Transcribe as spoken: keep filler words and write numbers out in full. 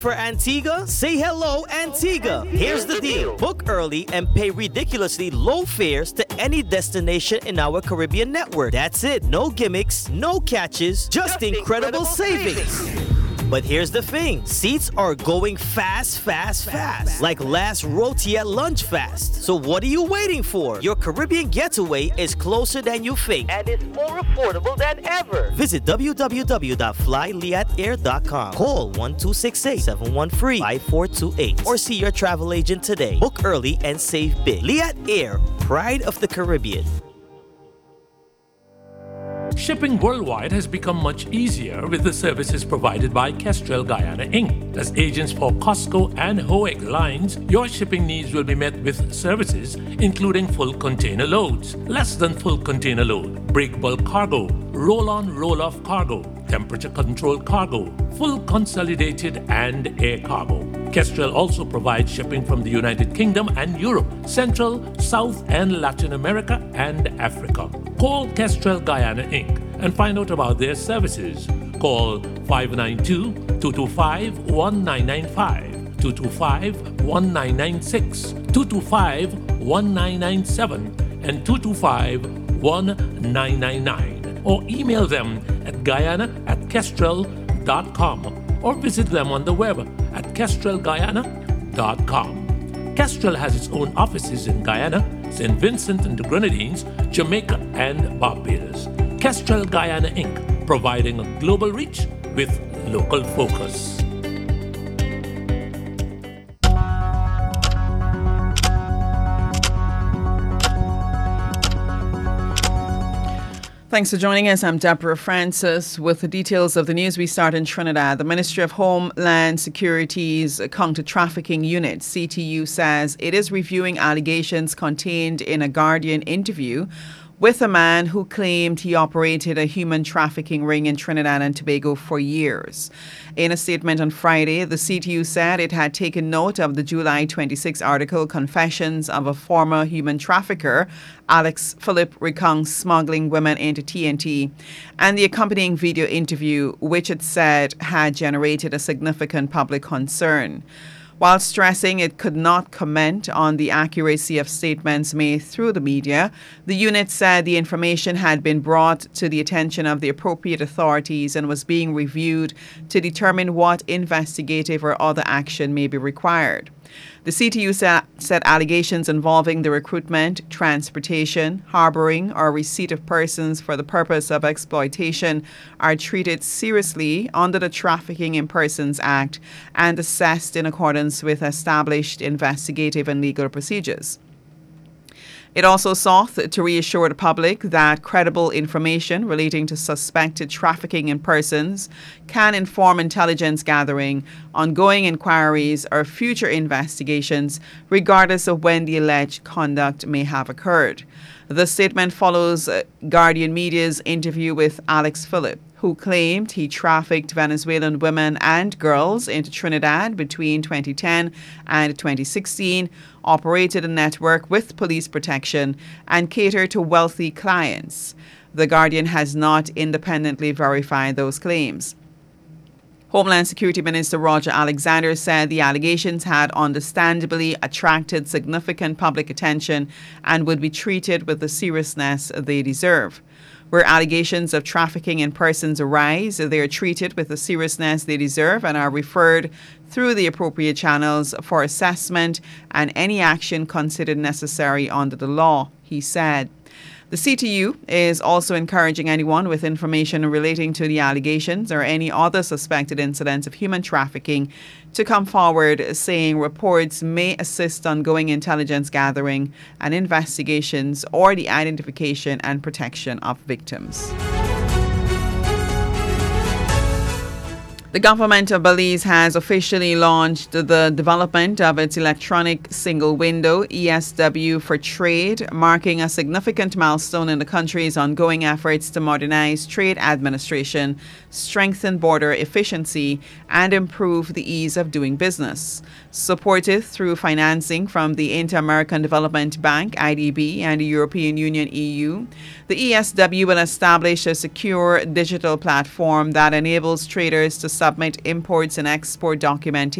For Antigua, say hello, Antigua. Here's the deal. Book early and pay ridiculously low fares to any destination in our Caribbean network. That's it. No gimmicks, no catches, just, just incredible, incredible savings. savings. But here's the thing. Seats are going fast, fast, fast. Like last roti at lunch fast. So what are you waiting for? Your Caribbean getaway is closer than you think. And it's more affordable than ever. Visit w w w dot fly liat air dot com. Call one two six eight, seven one three, five four two eight. Or see your travel agent today. Book early and save big. Liat Air, pride of the Caribbean. Shipping worldwide has become much easier with the services provided by Kestrel Guyana Incorporated. As agents for Costco and Hoeg lines, your shipping needs will be met with services including full container loads, less than full container load, break bulk cargo, roll-on roll-off cargo, temperature-controlled cargo, full consolidated and air cargo. Kestrel also provides shipping from the United Kingdom and Europe, Central, South and Latin America and Africa. Call Kestrel Guyana Incorporated and find out about their services. Call five nine two, two two five, one nine nine five, two two five, one nine nine six, two two five, one nine nine seven, and two two five, one nine nine nine. Or email them at guyana at kestrel dot com or visit them on the web at kestrel guyana dot com. Kestrel has its own offices in Guyana, Saint Vincent and the Grenadines, Jamaica, and Barbados. Kestrel Guyana Incorporated, providing a global reach with local focus. Thanks for joining us. I'm Deborah Francis with the details of the news. We start in Trinidad. The Ministry of Homeland Security's Counter-Trafficking Unit, C T U, says it is reviewing allegations contained in a Guardian interview with a man who claimed he operated a human trafficking ring in Trinidad and Tobago for years. In a statement on Friday, the C T U said it had taken note of the July twenty-sixth article, Confessions of a Former Human Trafficker, Alex Phillip, recounts smuggling women into T N T, and the accompanying video interview, which it said had generated a significant public concern. While stressing it could not comment on the accuracy of statements made through the media, the unit said the information had been brought to the attention of the appropriate authorities and was being reviewed to determine what investigative or other action may be required. The C T U said allegations involving the recruitment, transportation, harboring, or receipt of persons for the purpose of exploitation are treated seriously under the Trafficking in Persons Act and assessed in accordance with established investigative and legal procedures. It also sought to reassure the public that credible information relating to suspected trafficking in persons can inform intelligence gathering, ongoing inquiries, or future investigations, regardless of when the alleged conduct may have occurred. The statement follows Guardian Media's interview with Alex Phillip, who claimed he trafficked Venezuelan women and girls into Trinidad between twenty ten and twenty sixteen, operated a network with police protection, and catered to wealthy clients. The Guardian has not independently verified those claims. Homeland Security Minister Roger Alexander said the allegations had understandably attracted significant public attention and would be treated with the seriousness they deserve. Where allegations of trafficking in persons arise, they are treated with the seriousness they deserve and are referred through the appropriate channels for assessment and any action considered necessary under the law, he said. The C T U is also encouraging anyone with information relating to the allegations or any other suspected incidents of human trafficking to come forward, saying reports may assist ongoing intelligence gathering and investigations or the identification and protection of victims. The government of Belize has officially launched the development of its electronic single window E S W for trade, marking a significant milestone in the country's ongoing efforts to modernize trade administration strengthen border efficiency, and improve the ease of doing business. Supported through financing from the Inter-American Development Bank, I D B, and the European Union, E U, the E S W will establish a secure digital platform that enables traders to submit imports and export documentation